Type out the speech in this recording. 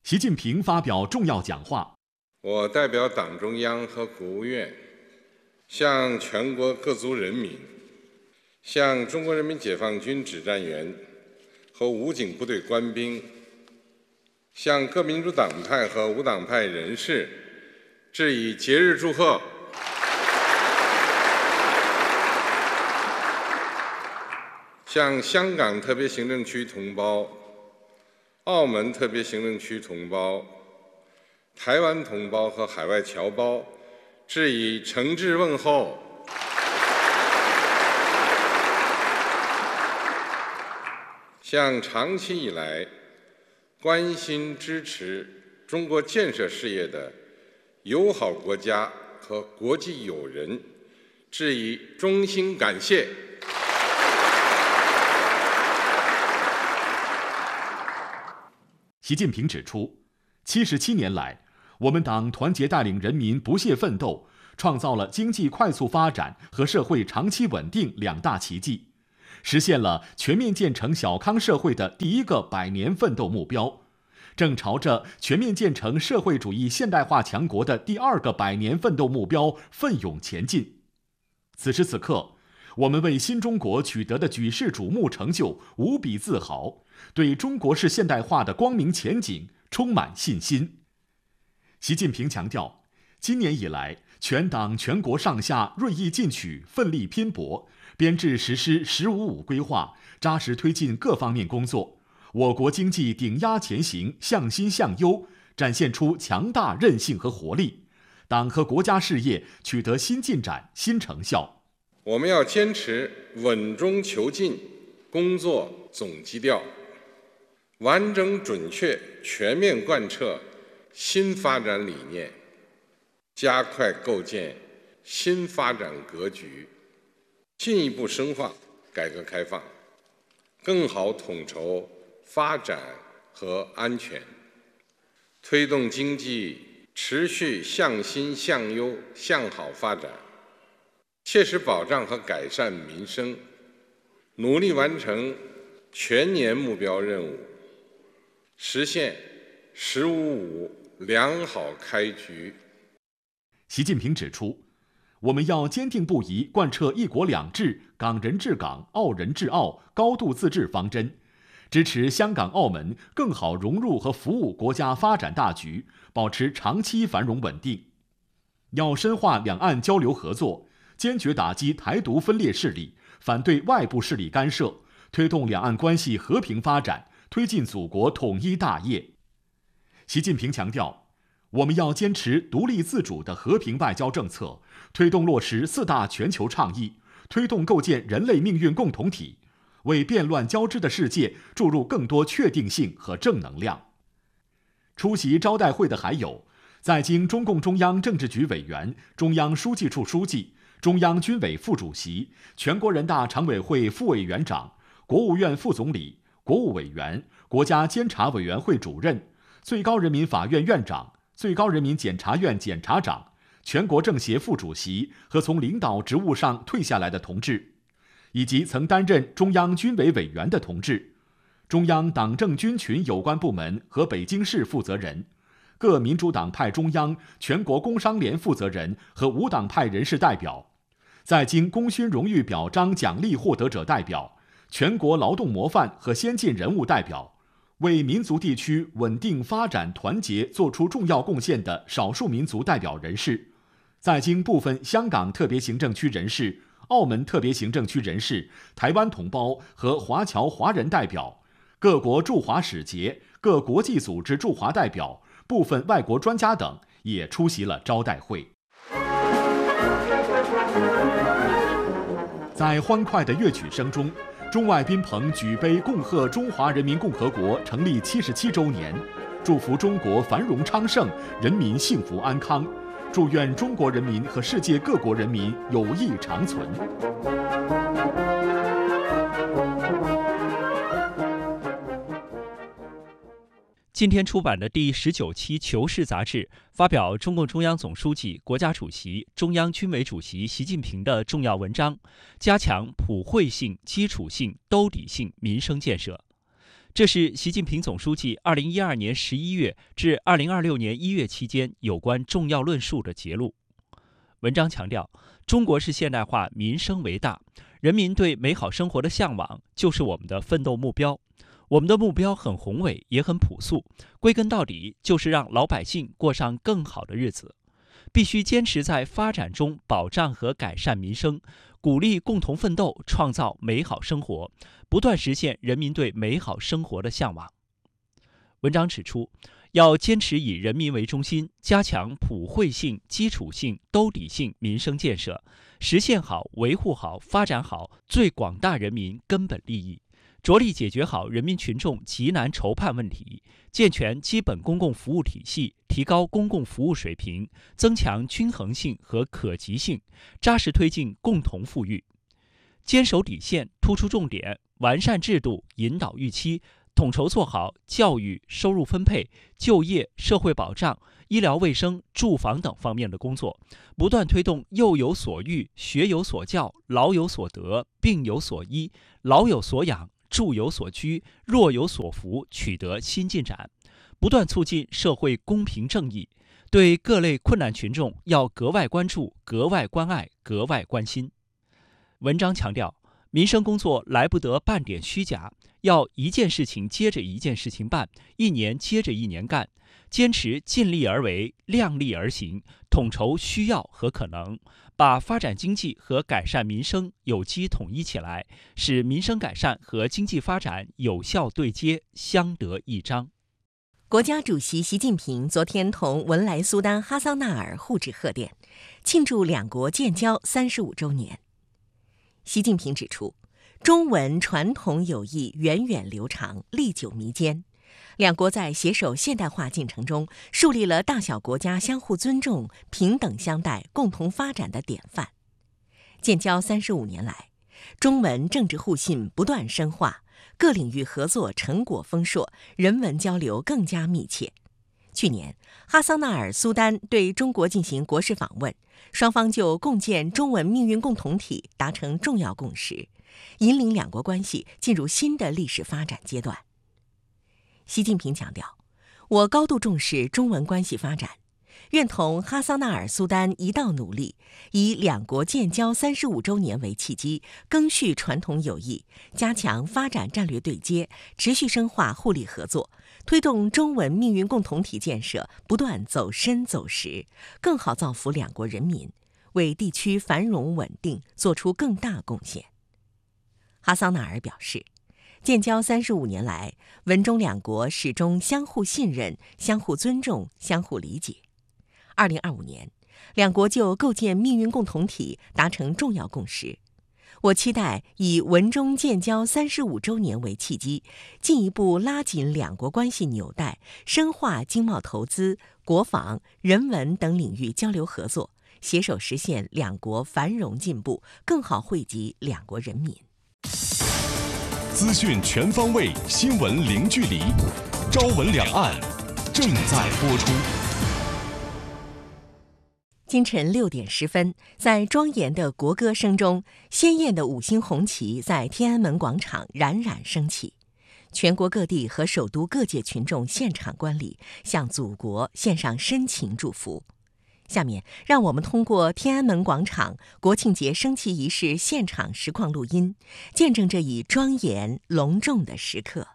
习近平发表重要讲话。 我代表党中央和国务院，向全国各族人民、向中国人民解放军指战员和武警部队官兵、向各民主党派和无党派人士致以节日祝贺。向香港特别行政区同胞、澳门特别行政区同胞、台湾同胞和海外侨胞致以诚挚问候。向长期以来关心支持中国建设事业的友好国家和国际友人致以衷心感谢。 习近平指出，77年来，我们党团结带领人民不懈奋斗，创造了经济快速发展和社会长期稳定两大奇迹，实现了全面建成小康社会的第一个100年奋斗目标，正朝着全面建成社会主义现代化强国的第2个100年奋斗目标奋勇前进。此时此刻，我们为新中国取得的举世瞩目成就无比自豪，对中国式现代化的光明前景充满信心。习近平强调，今年以来，全党全国上下锐意进取，奋力拼搏，编制实施“15+5”规划，扎实推进各方面工作，我国经济顶压前行，向新向优，展现出强大韧性和活力，党和国家事业取得新进展、新成效。 我们要坚持稳中求进工作总基调，完整准确全面贯彻新发展理念，加快构建新发展格局，进一步深化改革开放，更好统筹发展和安全，推动经济持续向新向优向好发展，切实保障和改善民生，努力完成全年目标任务，实现“15+5”良好开局。 习近平指出，我们要坚定不移贯彻“一国两制”、港人治港、澳人治澳、高度自治方针，支持香港、澳门更好融入和服务国家发展大局，保持长期繁荣稳定。要深化两岸交流合作，坚决打击台独分裂势力，反对外部势力干涉，推动两岸关系和平发展，推进祖国统一大业。习近平强调，我们要坚持独立自主的和平外交政策，推动落实4大全球倡议，推动构建人类命运共同体，为变乱交织的世界注入更多确定性和正能量。出席招待会的还有在京中共中央政治局委员、中央书记处书记、中央军委副主席、全国人大常委会副委员长、国务院副总理、国务委员、国家监察委员会主任、最高人民法院院长、最高人民检察院检察长、全国政协副主席和从领导职务上退下来的同志，以及曾担任中央军委委员的同志，中央党政军群有关部门和北京市负责人，各民主党派中央、全国工商联负责人和无党派人士代表，在京功勋荣誉表彰奖励获得者代表，全国劳动模范和先进人物代表，为民族地区稳定发展团结作出重要贡献的少数民族代表人士，在京部分香港特别行政区人士、澳门特别行政区人士、台湾同胞和华侨华人代表，各国驻华使节、各国际组织驻华代表、部分外国专家等也出席了招待会。在欢快的乐曲声中，中外宾朋举杯恭贺中华人民共和国成立77周年，祝福中国繁荣昌盛，人民幸福安康，祝愿中国人民和世界各国人民友谊长存。 今天出版的第19期《求是》杂志发表中共中央总书记、国家主席、中央军委主席习近平的重要文章，加强普惠性、基础性、兜底性民生建设。 这是习近平总书记2012年11月至2026年1月期间有关重要论述的节录。文章强调，中国式现代化民生为大，人民对美好生活的向往就是我们的奋斗目标。我们的目标很宏伟，也很朴素，归根到底就是让老百姓过上更好的日子。必须坚持在发展中保障和改善民生，鼓励共同奋斗，创造美好生活，不断实现人民对美好生活的向往。文章指出，要坚持以人民为中心，加强普惠性、基础性、兜底性民生建设，实现好、维护好、发展好最广大人民根本利益，着力解决好人民群众急难愁盼问题，健全基本公共服务体系，提高公共服务水平，增强均衡性和可及性，扎实推进共同富裕。坚守底线，突出重点，完善制度，引导预期，统筹做好教育、收入分配、就业、社会保障、医疗卫生、住房等方面的工作，不断推动幼有所育、学有所教、老有所得、病有所医、老有所养、住有所居、弱有所扶取得新进展，不断促进社会公平正义，对各类困难群众要格外关注、格外关爱、格外关心。文章强调，民生工作来不得半点虚假，要一件事情接着一件事情办，一年接着一年干，坚持尽力而为、量力而行，统筹需要和可能，把发展经济和改善民生有机统一起来，使民生改善和经济发展有效对接，相得益彰。 国家主席习近平昨天同文莱苏丹哈桑纳尔互致贺电，庆祝两国建交35周年。习近平指出，中文传统友谊源远流长、历久弥坚，两国在携手现代化进程中树立了大小国家相互尊重、平等相待、共同发展的典范。建交35年来，中文政治互信不断深化，各领域合作成果丰硕，人文交流更加密切。去年，哈桑纳尔苏丹对中国进行国事访问，双方就共建中文命运共同体达成重要共识，引领两国关系进入新的历史发展阶段。习近平强调，我高度重视中文关系发展，愿同哈桑纳尔苏丹一道努力，以两国建交35周年为契机，赓续传统友谊，加强发展战略对接，持续深化互利合作，推动中文命运共同体建设不断走深走实，更好造福两国人民，为地区繁荣稳定做出更大贡献。哈桑纳尔表示，建交35年来，文中两国始终相互信任、相互尊重、相互理解。2025年，两国就构建命运共同体达成重要共识。我期待以文中建交35周年为契机，进一步拉紧两国关系纽带，深化经贸投资、国防、人文等领域交流合作，携手实现两国繁荣进步，更好惠及两国人民。 资讯全方位，新闻零距离。朝闻两岸正在播出。 清晨6点10分，在庄严的国歌声中，鲜艳的5星红旗在天安门广场冉冉升起。全国各地和首都各界群众现场观礼，向祖国献上深情祝福。下面，让我们通过天安门广场国庆节升旗仪式现场实况录音，见证这一庄严隆重的时刻。